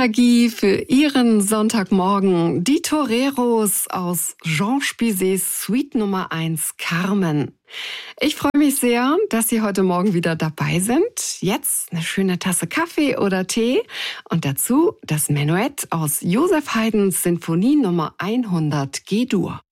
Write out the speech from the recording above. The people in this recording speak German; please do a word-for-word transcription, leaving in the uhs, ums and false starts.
Energie für Ihren Sonntagmorgen. Die Toreros aus Jean Bizets Suite Nummer eins, Carmen. Ich freue mich sehr, dass Sie heute Morgen wieder dabei sind. Jetzt eine schöne Tasse Kaffee oder Tee und dazu das Menuett aus Joseph Haydns Sinfonie Nummer hundert G-Dur.